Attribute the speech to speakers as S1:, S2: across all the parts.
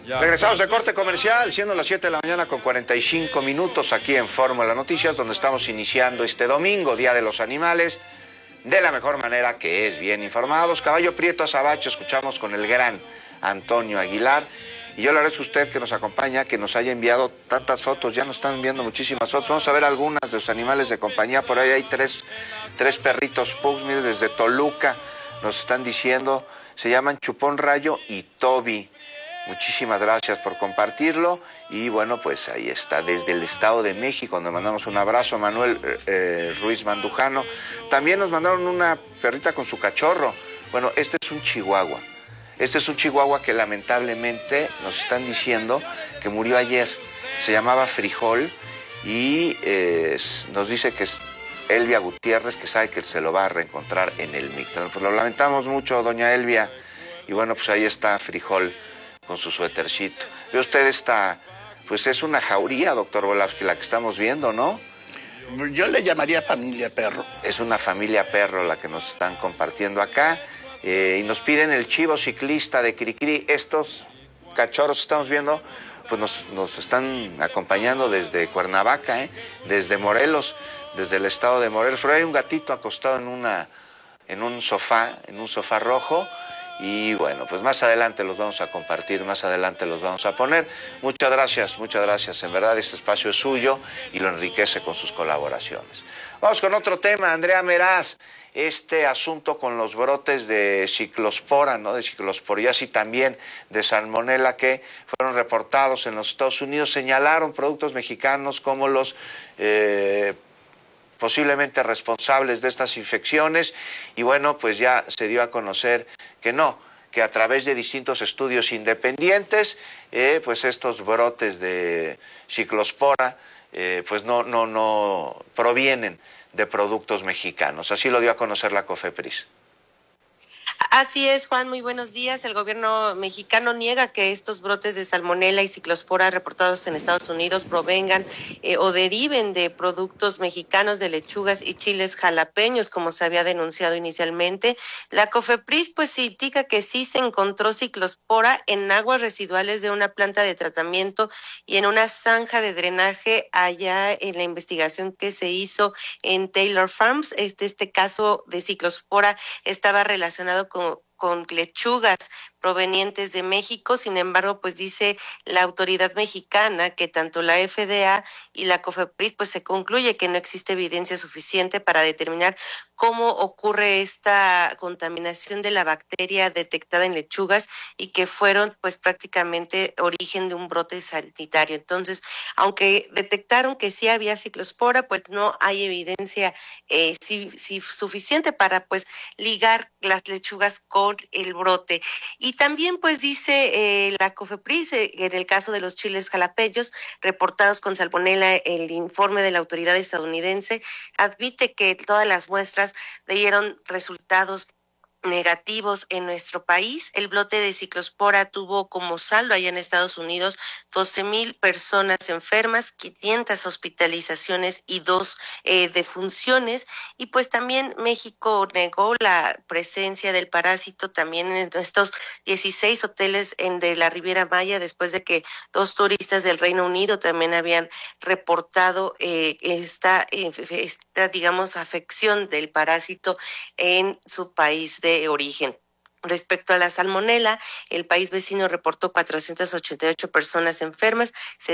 S1: Regresamos de corte comercial, siendo las 7 de la mañana con 45 minutos aquí en Fórmula Noticias, donde estamos iniciando este domingo, Día de los Animales, de la mejor manera, que es bien informados. Caballo Prieto Azabache, escuchamos con el gran Antonio Aguilar. Y yo le agradezco a usted que nos acompaña, que nos haya enviado tantas fotos. Ya nos están enviando muchísimas fotos. Vamos a ver algunas de los animales de compañía. Por ahí hay tres perritos pugs, mire, desde Toluca. Nos están diciendo, se llaman Chupón Rayo y Toby. Muchísimas gracias por compartirlo. Y bueno, pues ahí está, desde el Estado de México, donde mandamos un abrazo a Manuel Ruiz Mandujano. También nos mandaron una perrita con su cachorro. Bueno, este es un chihuahua. Este es un chihuahua que lamentablemente nos están diciendo que murió ayer. Se llamaba Frijol y nos dice que es Elvia Gutiérrez, que sabe que se lo va a reencontrar en el Mictlán. Pues lo lamentamos mucho, doña Elvia. Y bueno, pues ahí está Frijol con su suétercito. Ve usted esta, pues es una jauría, doctor Volavsky, la que estamos viendo, ¿no?
S2: Yo le llamaría familia perro.
S1: Es una familia perro la que nos están compartiendo acá. Y nos piden el chivo ciclista de Cricri. Estos cachorros que estamos viendo, pues nos están acompañando desde Cuernavaca, desde Morelos, desde el estado de Morelos. Pero hay un gatito acostado en un sofá rojo. Y bueno, pues más adelante los vamos a compartir, más adelante los vamos a poner. Muchas gracias. En verdad, este espacio es suyo y lo enriquece con sus colaboraciones. Vamos con otro tema, Andrea Meraz. Este asunto con los brotes de ciclospora, ¿no? De ciclosporiasis y también de salmonela que fueron reportados en los Estados Unidos, señalaron productos mexicanos como los posiblemente responsables de estas infecciones. Y bueno, pues ya se dio a conocer que a través de distintos estudios independientes, pues estos brotes de ciclospora pues no provienen de productos mexicanos. Así lo dio a conocer la COFEPRIS.
S3: Así es, Juan, muy buenos días. El gobierno mexicano niega que estos brotes de salmonela y ciclospora reportados en Estados Unidos provengan o deriven de productos mexicanos de lechugas y chiles jalapeños, como se había denunciado inicialmente. La COFEPRIS pues indica que sí se encontró ciclospora en aguas residuales de una planta de tratamiento y en una zanja de drenaje allá en la investigación que se hizo en Taylor Farms. Este caso de ciclospora estaba relacionado con lechugas provenientes de México. Sin embargo, pues dice la autoridad mexicana que tanto la FDA y la COFEPRIS pues se concluye que no existe evidencia suficiente para determinar cómo ocurre esta contaminación de la bacteria detectada en lechugas y que fueron pues prácticamente origen de un brote sanitario. Entonces, aunque detectaron que sí había ciclospora, pues no hay evidencia suficiente para pues ligar las lechugas con el brote. Y también pues dice la COFEPRIS en el caso de los chiles jalapeños reportados con salmonela, el informe de la autoridad estadounidense admite que todas las muestras dieron resultados negativos en nuestro país. El brote de ciclospora tuvo como saldo allá en Estados Unidos 12,000 personas enfermas, 500 hospitalizaciones y 2 defunciones. Y pues también México negó la presencia del parásito también en estos 16 hoteles de la Riviera Maya, después de que 2 turistas del Reino Unido también habían reportado esta digamos afección del parásito en su país de origen. Respecto a la salmonela, el país vecino reportó 488 personas enfermas,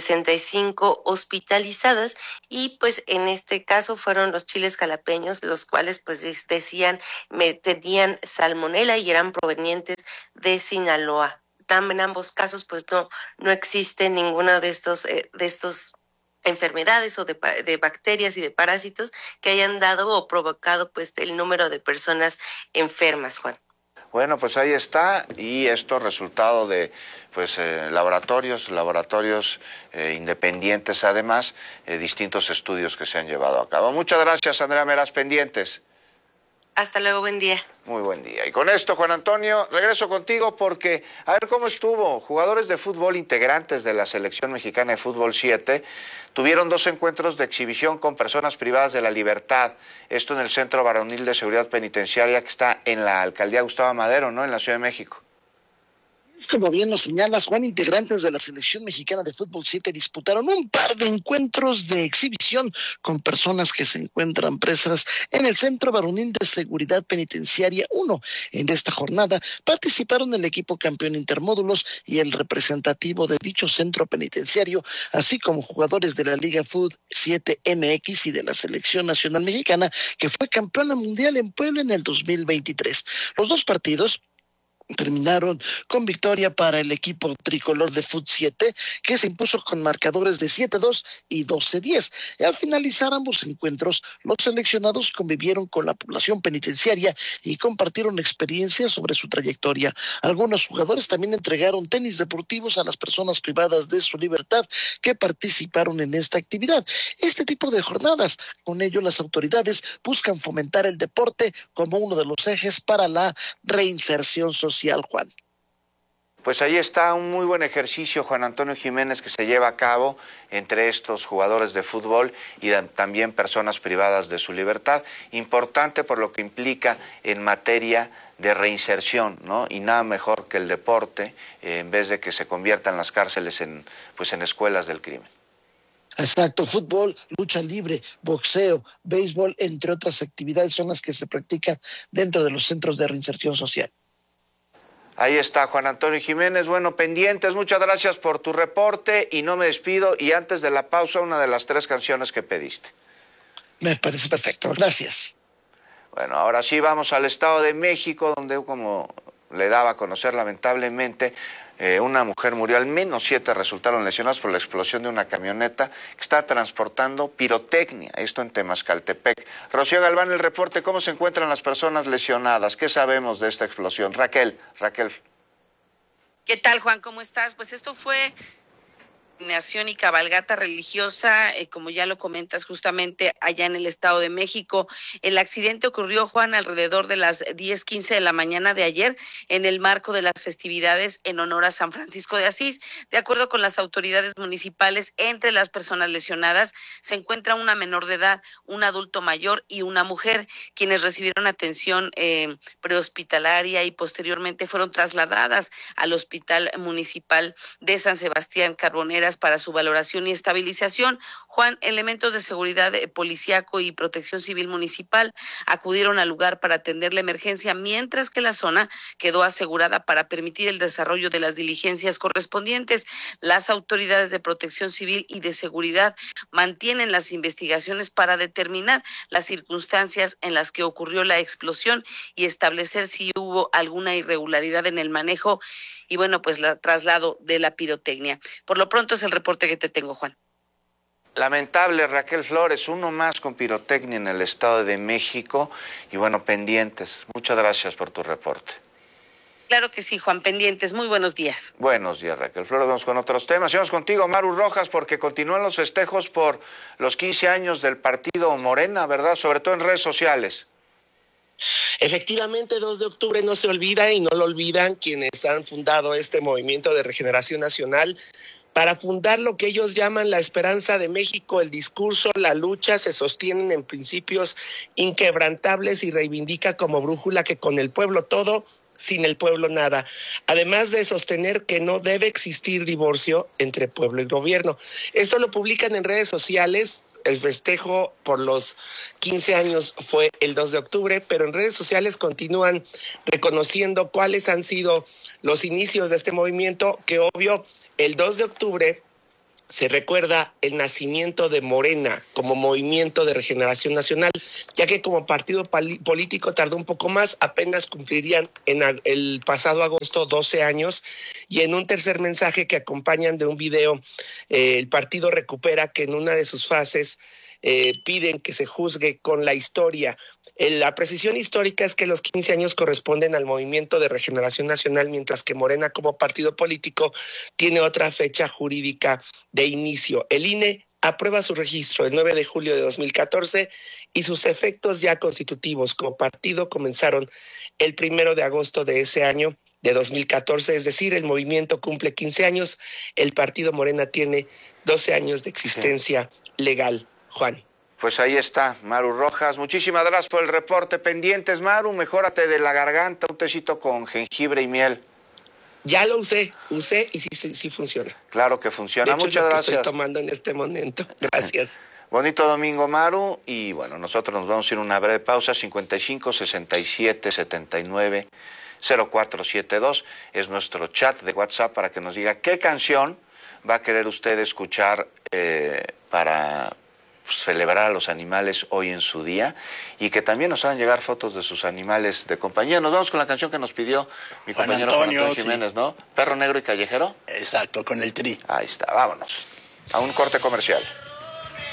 S3: 65 hospitalizadas y pues en este caso fueron los chiles jalapeños, los cuales pues decían tenían salmonela y eran provenientes de Sinaloa. En ambos casos pues no existe ninguno de estos enfermedades o de bacterias y de parásitos que hayan dado o provocado pues el número de personas enfermas, Juan.
S1: Bueno, pues ahí está, y esto resultado de pues laboratorios independientes, además, distintos estudios que se han llevado a cabo. Muchas gracias, Andrea Meraz, pendientes.
S3: Hasta luego, buen día.
S1: Muy buen día. Y con esto, Juan Antonio, regreso contigo porque, a ver cómo estuvo. Jugadores de fútbol integrantes de la Selección Mexicana de Fútbol 7 tuvieron 2 encuentros de exhibición con personas privadas de la libertad. Esto en el Centro Varonil de Seguridad Penitenciaria que está en la Alcaldía Gustavo Madero, ¿no? En la Ciudad de México.
S2: Como bien lo señalas, Juan, integrantes de la selección mexicana de fútbol 7 disputaron un par de encuentros de exhibición con personas que se encuentran presas en el Centro Varonil de Seguridad Penitenciaria 1. En esta jornada participaron el equipo campeón intermódulos y el representativo de dicho centro penitenciario, así como jugadores de la Liga Fútbol 7 MX y de la Selección Nacional Mexicana, que fue campeona mundial en Puebla en el 2023. Los dos partidos terminaron con victoria para el equipo tricolor de Fut 7, que se impuso con marcadores de 7-2 y 12-10. Al finalizar ambos encuentros, los seleccionados convivieron con la población penitenciaria y compartieron experiencias sobre su trayectoria. Algunos jugadores también entregaron tenis deportivos a las personas privadas de su libertad que participaron en esta actividad. Este tipo de jornadas, con ello las autoridades buscan fomentar el deporte como uno de los ejes para la reinserción social. Juan.
S1: Pues ahí está un muy buen ejercicio, Juan Antonio Jiménez, que se lleva a cabo entre estos jugadores de fútbol y también personas privadas de su libertad. Importante por lo que implica en materia de reinserción, ¿no? Y nada mejor que el deporte, en vez de que se conviertan las cárceles en escuelas del crimen.
S2: Exacto, fútbol, lucha libre, boxeo, béisbol, entre otras actividades son las que se practican dentro de los centros de reinserción social.
S1: Ahí está Juan Antonio Jiménez. Bueno, pendientes, muchas gracias por tu reporte y no me despido. Y antes de la pausa, una de las 3 canciones que pediste.
S2: Me parece perfecto, gracias.
S1: Bueno, ahora sí vamos al Estado de México, donde, como le daba a conocer lamentablemente, una mujer murió, al menos 7 resultaron lesionados por la explosión de una camioneta que está transportando pirotecnia, esto en Temascaltepec. Rocío Galván, el reporte, ¿cómo se encuentran las personas lesionadas? ¿Qué sabemos de esta explosión? Raquel.
S4: ¿Qué tal, Juan? ¿Cómo estás? Pues esto fue y cabalgata religiosa, como ya lo comentas, justamente allá en el Estado de México. El accidente ocurrió, Juan, alrededor de las 10:15 de la mañana de ayer, en el marco de las festividades en honor a San Francisco de Asís. De acuerdo con las autoridades municipales, entre las personas lesionadas se encuentra una menor de edad, un adulto mayor y una mujer, quienes recibieron atención prehospitalaria y posteriormente fueron trasladadas al Hospital Municipal de San Sebastián Carboneras para su valoración y estabilización. Juan, elementos de seguridad policíaco y protección civil municipal acudieron al lugar para atender la emergencia, mientras que la zona quedó asegurada para permitir el desarrollo de las diligencias correspondientes. Las autoridades de protección civil y de seguridad mantienen las investigaciones para determinar las circunstancias en las que ocurrió la explosión y establecer si hubo alguna irregularidad en el manejo y bueno, pues el traslado de la pirotecnia. Por lo pronto es el reporte que te tengo, Juan.
S1: Lamentable, Raquel Flores, uno más con pirotecnia en el Estado de México y bueno, pendientes. Muchas gracias por tu reporte.
S4: Claro que sí, Juan, pendientes. Muy buenos días.
S1: Buenos días, Raquel Flores. Vamos con otros temas. Vamos contigo, Maru Rojas, porque continúan los festejos por los 15 años del partido Morena, ¿verdad? Sobre todo en redes sociales.
S5: Efectivamente, 2 de octubre no se olvida y no lo olvidan quienes han fundado este movimiento de regeneración nacional para fundar lo que ellos llaman la esperanza de México. El discurso, la lucha se sostienen en principios inquebrantables y reivindica como brújula que con el pueblo todo, sin el pueblo nada. Además de sostener que no debe existir divorcio entre pueblo y gobierno. Esto lo publican en redes sociales. El festejo por los 15 años fue el 2 de octubre, pero en redes sociales continúan reconociendo cuáles han sido los inicios de este movimiento, que obvio, el 2 de octubre se recuerda el nacimiento de Morena como movimiento de regeneración nacional, ya que como partido político tardó un poco más, apenas cumplirían en el pasado agosto 12 años, y en un tercer mensaje que acompañan de un video, el partido recupera que en una de sus fases piden que se juzgue con la historia. La precisión histórica es que los 15 años corresponden al Movimiento de Regeneración Nacional, mientras que Morena como partido político tiene otra fecha jurídica de inicio. El INE aprueba su registro el 9 de julio de 2014 y sus efectos ya constitutivos como partido comenzaron el 1 de agosto de ese año de 2014, es decir, el movimiento cumple 15 años, el partido Morena tiene 12 años de existencia legal. Juan.
S1: Pues ahí está, Maru Rojas. Muchísimas gracias por el reporte. Pendientes, Maru, mejórate de la garganta, un tecito con jengibre y miel.
S5: Ya lo usé y sí funciona.
S1: Claro que funciona.
S5: De hecho,
S1: Muchas
S5: es lo que
S1: gracias.
S5: estoy tomando en este momento. Gracias.
S1: Bonito domingo, Maru. Y bueno, nosotros nos vamos a ir a una breve pausa. 55 67 79 0472 es nuestro chat de WhatsApp para que nos diga qué canción va a querer usted escuchar para celebrar a los animales hoy en su día, y que también nos hagan llegar fotos de sus animales de compañía. Nos vamos con la canción que nos pidió mi compañero Juan Antonio Jiménez, sí. ¿No? Perro Negro y Callejero.
S6: Exacto, con el Tri.
S1: Ahí está, vámonos a un corte comercial.